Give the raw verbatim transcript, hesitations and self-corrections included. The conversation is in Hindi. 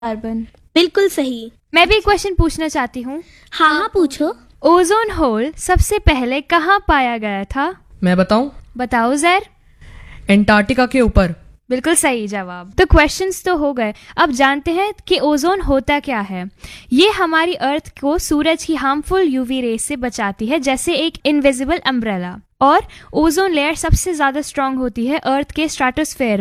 कार्बन। बिल्कुल सही। मैं भी एक क्वेश्चन पूछना चाहती हूँ। हाँ हाँ पूछो। ओजोन होल सबसे पहले कहाँ पाया गया था? मैं बताऊं? बताओ जैर। एंटार्क्टिका के ऊपर। बिल्कुल सही जवाब। तो क्वेश्चंस तो हो गए, अब जानते हैं कि ओजोन होता क्या है। ये हमारी अर्थ को सूरज की हार्मफुल यूवी रेस से बचाती है, जैसे एक इनविजिबल अम्ब्रेला। और ओजोन लेयर सबसे ज्यादा स्ट्रांग होती है अर्थ के स्ट्रेटोस्फेयर